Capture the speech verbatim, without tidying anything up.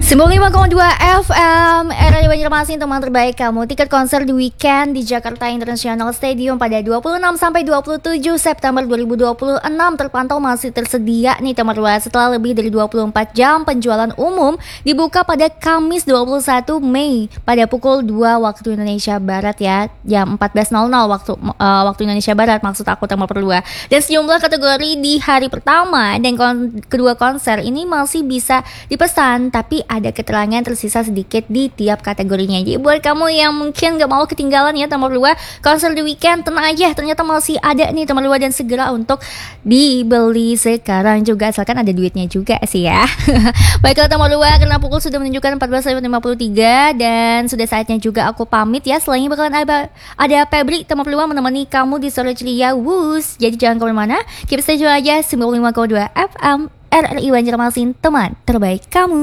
sembilan puluh lima koma dua F M R R I Banjarmasin, teman terbaik kamu. Tiket konser di weekend di Jakarta International Stadium pada dua puluh enam sampai dua puluh tujuh September dua ribu dua puluh enam terpantau masih tersedia nih teman luar. Setelah lebih dari dua puluh empat jam, penjualan umum dibuka pada Kamis dua puluh satu Mei pada pukul dua waktu Indonesia Barat ya, jam empat belas nol nol waktu uh, waktu Indonesia Barat maksud aku teman berdua. Dan sejumlah kategori di hari pertama dan kon- kedua konser ini masih bisa dipesan, tapi ada keterangan tersisa sedikit di tiap kategorinya. Jadi buat kamu yang mungkin gak mau ketinggalan ya teman luar konser di weekend, tenang aja, ternyata masih ada nih teman luar dan segera untuk dibeli sekarang juga, asalkan ada duitnya juga sih ya. Baiklah teman luar, karena pukul sudah menunjukkan empat belas lima puluh tiga dan sudah saatnya juga aku pamit ya. Selanjutnya bakalan ada ada Febri teman luar menemani kamu di sore ceria. Wus, jadi jangan kemana-mana, keep stay tune aja sembilan puluh lima koma dua F M R R I Banjarmasin, teman terbaik kamu.